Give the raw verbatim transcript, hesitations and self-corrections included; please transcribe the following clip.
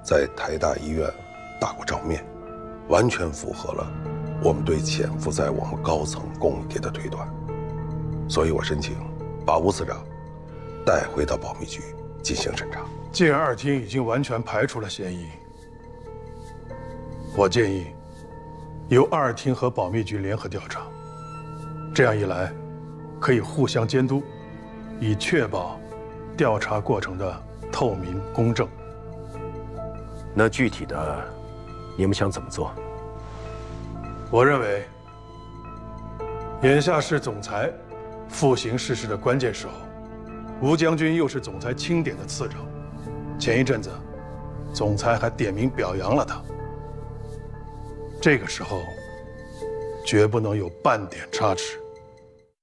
在台大医院打过照面，完全符合了我们对潜伏在我们高层工艺的推断。所以我申请把吴司长带回到保密局进行审查。 既然二厅已经完全排除了嫌疑，我建议由二厅和保密局联合调查。这样一来，可以互相监督，以确保调查过程的透明公正。 那具体的，你们想怎么做？ 我认为，眼下是总裁复行世事的关键时候，吴将军又是总裁钦点的次长，前一阵子，总裁还点名表扬了他。这个时候，绝不能有半点差池。